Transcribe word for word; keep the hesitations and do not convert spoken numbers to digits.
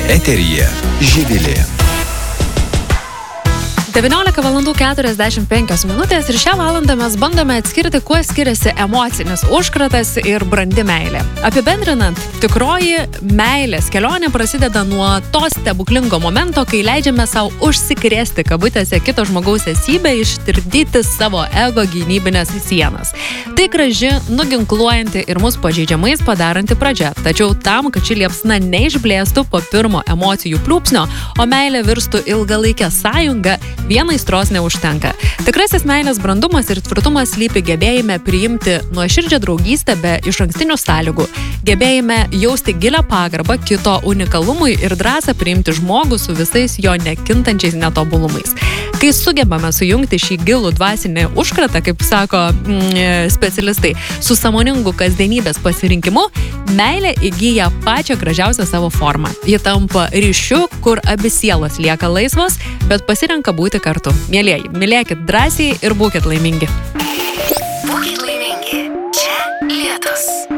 Eteryje Živilė. devyniolika valandų keturiasdešimt penkios minutės ir šią valandą mes bandome atskirti, kuo skiriasi emocinis užkratas ir brandi meilė. Apibendrinant, tikroji meilės kelionė prasideda nuo to stebuklingo momento, kai leidžiame savo užsikrėsti kabutėse kito žmogaus esybę, ištirpdyti savo ego gynybinės sienas. Tai graži, nuginkluojanti ir mus pažeidžiamais padaranti pradžia. Tačiau tam, kad ši liepsna neišblėstų po pirmo emocijų pliūpsnio, o meilė virstų ilgalaikę sąjungą, vien aistros neužtenka. Tikrasis meilės brandumas ir tvirtumas slypi gebėjime priimti nuoširdžią draugystę be išankstinių sąlygų, gebėjime jausti gilią pagarbą kito unikalumui ir drąsą priimti žmogų su visais jo nekintančiais netobulumais. Kai sugebame sujungti šį gilų dvasinį užkratą, kaip sako mm, specialistai, su sąmoningu kasdienybės pasirinkimu, meilė įgyja pačią gražiausią savo formą. Ji tampa ryšiu, kur abi sielos lieka laisvos, bet pasirenka būti kartu. Mielieji, mylėkit drąsiai ir būkit laimingi. Būkit laimingi. Čia Lietus.